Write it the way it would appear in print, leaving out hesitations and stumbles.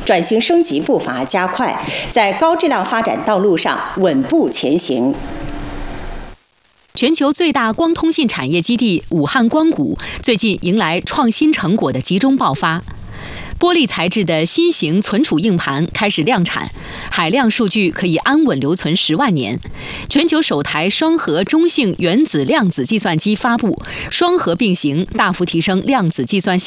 转型升级步伐加快，在高质量发展道路上稳步前行。 全球最大光通信产业基地武汉光谷最近迎来创新成果的集中爆发。玻璃材质的新型存储硬盘开始量产，海量数据可以安稳留存10万年。全球首台双核中性原子量子计算机发布，双核并行，大幅提升量子计算